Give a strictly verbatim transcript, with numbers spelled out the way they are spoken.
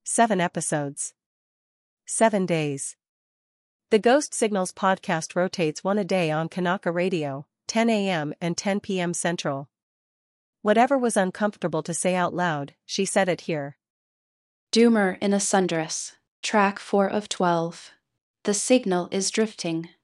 Seven episodes. Seven days. The Ghost Signals podcast rotates one a day on Kanaka Radio, ten a.m. and ten p.m. Central. Whatever was uncomfortable to say out loud, she said it here. Doomer in a Sundress, track four of twelve. The signal is drifting.